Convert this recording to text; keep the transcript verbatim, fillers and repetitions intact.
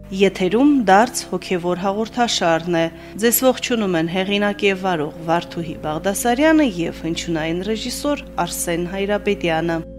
Եթերում դարձ հոգևոր հաղորդաշարն է։ Ձեզ ողջունում են հեղինակ եւ վարող Վարդուհի Բաղդասարյանը եւ հնչյունային ռեժիսոր Արսեն Հայրապետյանը։